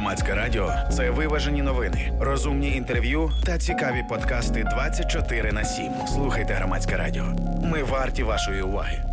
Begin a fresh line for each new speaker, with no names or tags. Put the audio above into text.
Громадське радіо – це виважені новини, розумні інтерв'ю та цікаві подкасти 24/7. Слухайте Громадське радіо. Ми варті вашої уваги.